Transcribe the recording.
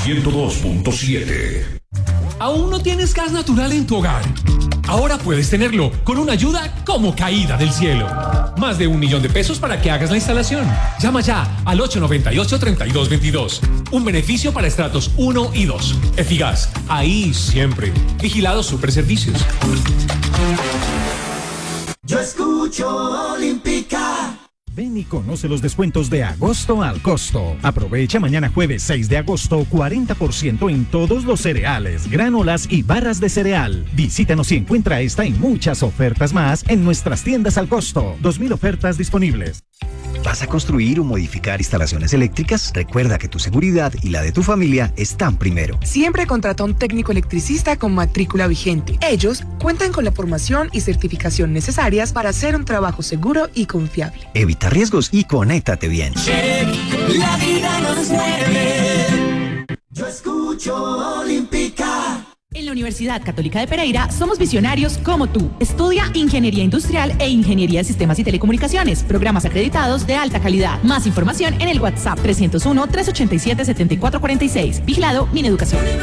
102.7. ¿Aún no tienes gas natural en tu hogar? Ahora puedes tenerlo con una ayuda como caída del cielo. Más de 1 millón de pesos para que hagas la instalación. Llama ya al 898-3222. Un beneficio para estratos 1 y 2. Efigas, ahí siempre. Vigilado Superservicios. Yo escucho Olímpica. Ven y conoce los descuentos de agosto al costo. Aprovecha mañana jueves 6 de agosto 40% en todos los cereales, granolas y barras de cereal. Visítanos y encuentra esta y muchas ofertas más en nuestras tiendas al costo. 2.000 ofertas disponibles. ¿Vas a construir o modificar instalaciones eléctricas? Recuerda que tu seguridad y la de tu familia están primero. Siempre contrata a un técnico electricista con matrícula vigente. Ellos cuentan con la formación y certificación necesarias para hacer un trabajo seguro y confiable. Evita riesgos y conéctate bien. La vida nos mueve. Yo escucho Olímpica. En la Universidad Católica de Pereira somos visionarios como tú. Estudia Ingeniería Industrial e Ingeniería de Sistemas y Telecomunicaciones. Programas acreditados de alta calidad. Más información en el WhatsApp 301-387-7446. Vigilado Mineducación.